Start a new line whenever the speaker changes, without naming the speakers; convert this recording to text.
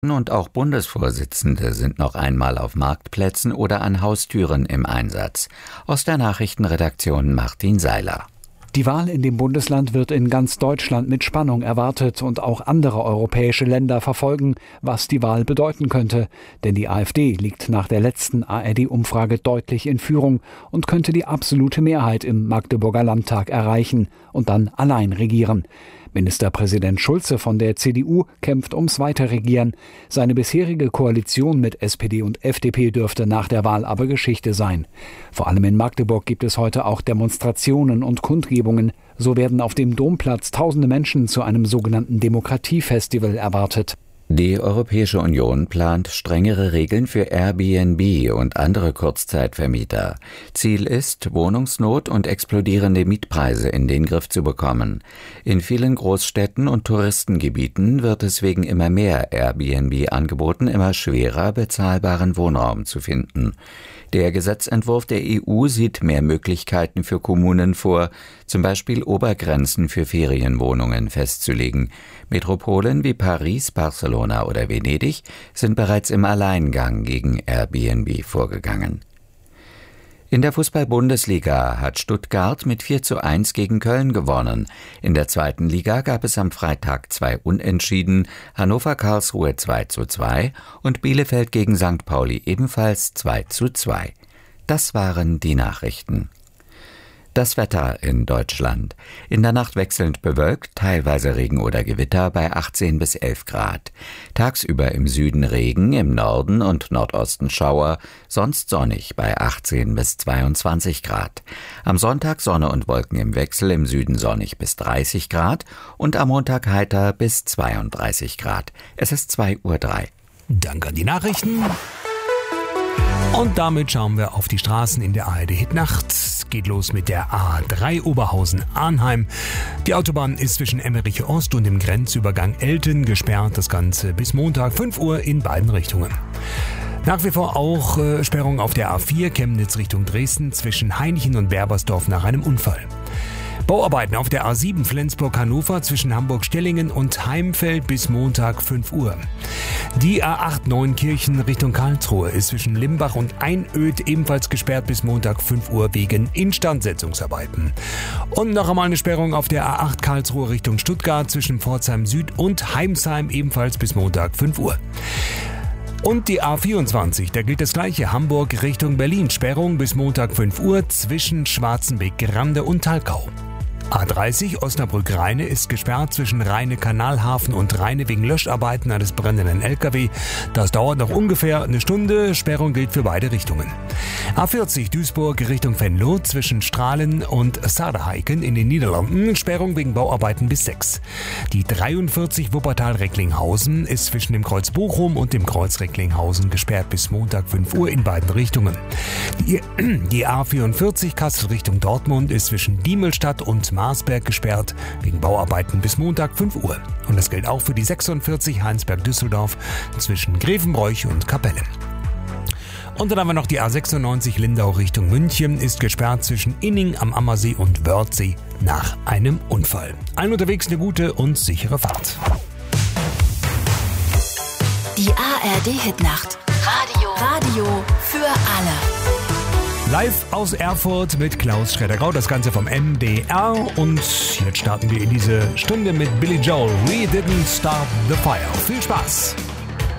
Und auch Bundesvorsitzende sind noch einmal auf Marktplätzen oder an Haustüren im Einsatz. Aus der Nachrichtenredaktion Martin Seiler.
Die Wahl in dem Bundesland wird in ganz Deutschland mit Spannung erwartet und auch andere europäische Länder verfolgen, was die Wahl bedeuten könnte. Denn die AfD liegt nach der letzten ARD-Umfrage deutlich in Führung und könnte die absolute Mehrheit im Magdeburger Landtag erreichen und dann allein regieren. Ministerpräsident Schulze von der CDU kämpft ums Weiterregieren. Seine bisherige Koalition mit SPD und FDP dürfte nach der Wahl aber Geschichte sein. Vor allem in Magdeburg gibt es heute auch Demonstrationen und Kundgebungen. So werden auf dem Domplatz tausende Menschen zu einem sogenannten Demokratiefestival erwartet.
Die Europäische Union plant strengere Regeln für Airbnb und andere Kurzzeitvermieter. Ziel ist, Wohnungsnot und explodierende Mietpreise in den Griff zu bekommen. In vielen Großstädten und Touristengebieten wird es wegen immer mehr Airbnb-Angeboten immer schwerer, bezahlbaren Wohnraum zu finden. Der Gesetzentwurf der EU sieht mehr Möglichkeiten für Kommunen vor, zum Beispiel Obergrenzen für Ferienwohnungen festzulegen. Metropolen wie Paris, Barcelona oder Venedig sind bereits im Alleingang gegen Airbnb vorgegangen. In der Fußball-Bundesliga hat Stuttgart mit 4:1 gegen Köln gewonnen. In der zweiten Liga gab es am Freitag 2 Unentschieden, Hannover-Karlsruhe 2:2 und Bielefeld gegen St. Pauli ebenfalls 2:2. Das waren die Nachrichten. Das Wetter in Deutschland. In der Nacht wechselnd bewölkt, teilweise Regen oder Gewitter bei 18 bis 11 Grad. Tagsüber im Süden Regen, im Norden und Nordosten Schauer, sonst sonnig bei 18 bis 22 Grad. Am Sonntag Sonne und Wolken im Wechsel, im Süden sonnig bis 30 Grad und am Montag heiter bis 32 Grad. Es ist 2:03 Uhr.
Danke an die Nachrichten. Und damit schauen wir auf die Straßen in der ARD-Hitnacht. Es geht los mit der A3 Oberhausen-Arnheim. Die Autobahn ist zwischen Emmerich Ost und dem Grenzübergang Elten gesperrt. Das Ganze bis Montag 5 Uhr in beiden Richtungen. Nach wie vor auch Sperrung auf der A4 Chemnitz Richtung Dresden zwischen Hainichen und Werbersdorf nach einem Unfall. Bauarbeiten auf der A7 Flensburg-Hannover zwischen Hamburg-Stellingen und Heimfeld bis Montag 5 Uhr. Die A8 Neunkirchen Richtung Karlsruhe ist zwischen Limbach und Einöd ebenfalls gesperrt bis Montag 5 Uhr wegen Instandsetzungsarbeiten. Und noch einmal eine Sperrung auf der A8 Karlsruhe Richtung Stuttgart zwischen Pforzheim Süd und Heimsheim ebenfalls bis Montag 5 Uhr. Und die A24, da gilt das gleiche, Hamburg Richtung Berlin, Sperrung bis Montag 5 Uhr zwischen Schwarzenbeck-Grande und Talkau. A30 Osnabrück-Rheine ist gesperrt zwischen Rheine-Kanalhafen und Rheine wegen Löscharbeiten eines brennenden LKW. Das dauert noch ungefähr eine Stunde. Sperrung gilt für beide Richtungen. A40 Duisburg Richtung Venlo zwischen Strahlen und Saarbrücken in den Niederlanden. Sperrung wegen Bauarbeiten bis 6. Die 43 Wuppertal-Recklinghausen ist zwischen dem Kreuz Bochum und dem Kreuz Recklinghausen gesperrt bis Montag 5 Uhr in beiden Richtungen. Die A44 Kassel Richtung Dortmund ist zwischen Diemelstadt und Marsberg gesperrt, wegen Bauarbeiten bis Montag 5 Uhr. Und das gilt auch für die 46 Heinsberg-Düsseldorf zwischen Grevenbroich und Kapellen. Und dann haben wir noch die A96 Lindau Richtung München, ist gesperrt zwischen Inning am Ammersee und Wörthsee nach einem Unfall. Allen unterwegs eine gute und sichere Fahrt.
Die ARD-Hitnacht. Radio für alle.
Live aus Erfurt mit Klaus Schredder-Grau, das Ganze vom MDR. Und jetzt starten wir in diese Stunde mit Billy Joel. We didn't start the fire. Viel Spaß!